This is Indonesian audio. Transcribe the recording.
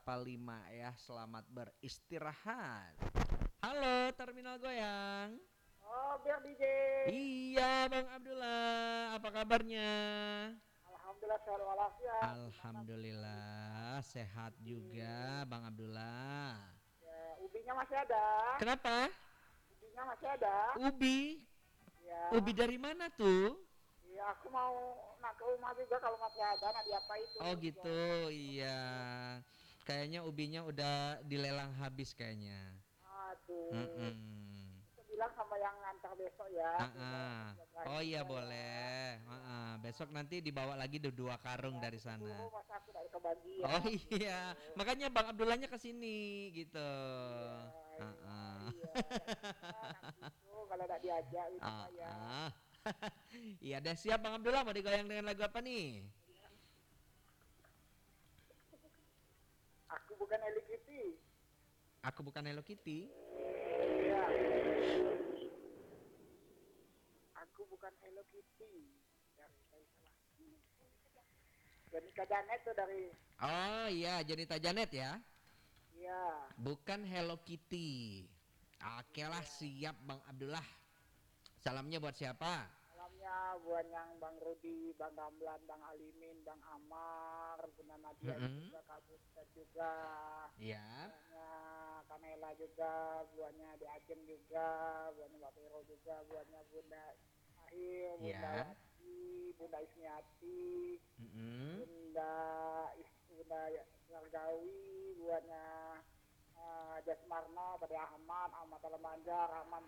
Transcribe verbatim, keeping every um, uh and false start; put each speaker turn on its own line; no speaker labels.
kapal lima ya. Selamat beristirahat. Halo Terminal Goyang.
Oh, biar D J.
Iya Bang Abdullah, apa kabarnya?
Alhamdulillah sehat walafiat. Gimana
Alhamdulillah sehat juga Bang Abdullah.
ya, ubinya masih ada?
Kenapa?
Ubinya masih ada?
Ubi? Ubi
Ya,
dari mana tuh?
ya aku mau nak ke rumah juga kalau masih ada. Nak diapa itu?
Oh
Jual.
gitu, iya. Kayaknya ubinya udah dilelang habis kayaknya.
Aduh,
Mm-mm.
aku bilang sama yang ngantar besok ya.
Ah,
Besok
ah.
aku jagain
Oh iya
juga ya.
boleh. Ah,
Ya,
ah. Besok nanti dibawa lagi du- dua karung
ya
dari
aku
sana.
keburu masa aku dari
Oh
kebagian gitu.
iya, makanya Bang Abdullahnya ke sini gitu.
Iya,
Ah,
iya,
ah.
iya. Tak bisa nanti itu kalau tak diajak itu
Ah,
saya.
ah. Iya deh siap Bang Abdullah mau digoyang dengan lagu apa nih?
Aku bukan Hello Kitty.
Aku bukan Hello Kitty.
Iya, aku bukan Hello Kitty. Ya, saya salah. Jenika Janet tuh dari,
Oh iya, Jenita Janet ya.
iya,
Bukan Hello Kitty. Oke lah
iya.
siap Bang Abdullah. Salamnya buat siapa?
Salamnya buat yang Bang Rudi, Bang Ramlan, Bang Alimin, Bang Amar, Bunda Nadia
Mm-mm.
juga, Kak Buset juga,
Ya.
buatnya Kanela juga, buatnya Di Ajeng juga, buatnya Mbak Vero juga, buatnya Bunda Ahil, Bunda
Ya.
Wati, Bunda Ismiati,
Mm-mm.
Bunda Is Bunda Yargawi, buatnya uh, Jasmarno, Pada Ahmad, Ahmad Alam Banjar, Rahman